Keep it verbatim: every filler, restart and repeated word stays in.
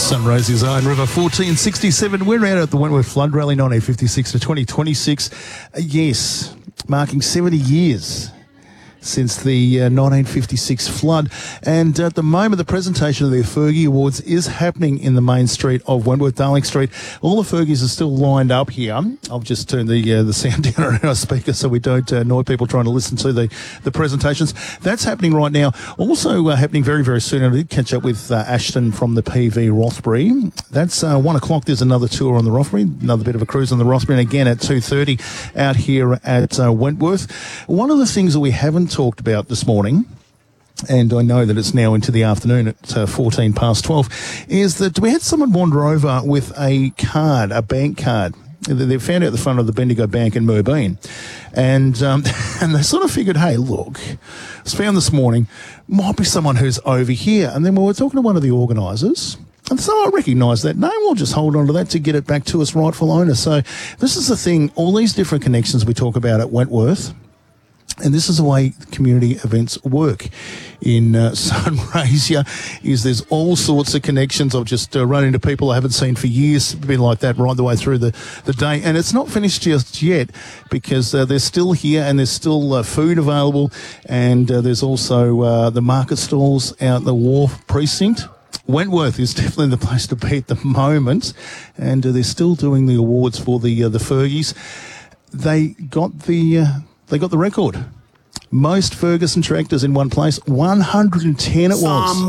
Some Rosie's Iron River fourteen sixty-seven. We're out at the Wentworth Flood Rally nineteen fifty-six to twenty twenty-six. Uh, yes, marking seventy years since the uh, nineteen fifty-six flood. And at the moment, the presentation of the Fergie Awards is happening in the main street of Wentworth, Darling Street. All the Fergies are still lined up here. I'll just turn the uh, the sound down on our speaker so we don't uh, annoy people trying to listen to the, the presentations. That's happening right now. Also uh, happening very, very soon. I did catch up with uh, Ashton from the P V Rothbury. That's uh, one o'clock. There's another tour on the Rothbury, another bit of a cruise on the Rothbury. And again at two thirty out here at uh, Wentworth. One of the things that we haven't talked about this morning, and I know that it's now into the afternoon at uh, fourteen past twelve, is that we had someone wander over with a card, a bank card. They found out the front of the Bendigo Bank in Moorbeen. And um, and they sort of figured, hey, look, it's found this morning, might be someone who's over here. And then we were talking to one of the organisers, and so I recognise that name. We'll just hold on to that to get it back to its rightful owner. So this is the thing, all these different connections we talk about at Wentworth, and this is the way community events work in uh, Sunraysia, is there's all sorts of connections. I've just uh, run into people I haven't seen for years, been like that right the way through the, the day. And it's not finished just yet, because uh, they're still here and there's still uh, food available. And uh, there's also uh, the market stalls out the Wharf precinct. Wentworth is definitely the place to be at the moment. And uh, they're still doing the awards for the, uh, the Fergies. They got the... Uh, They got the record. Most Ferguson tractors in one place. one hundred ten it was.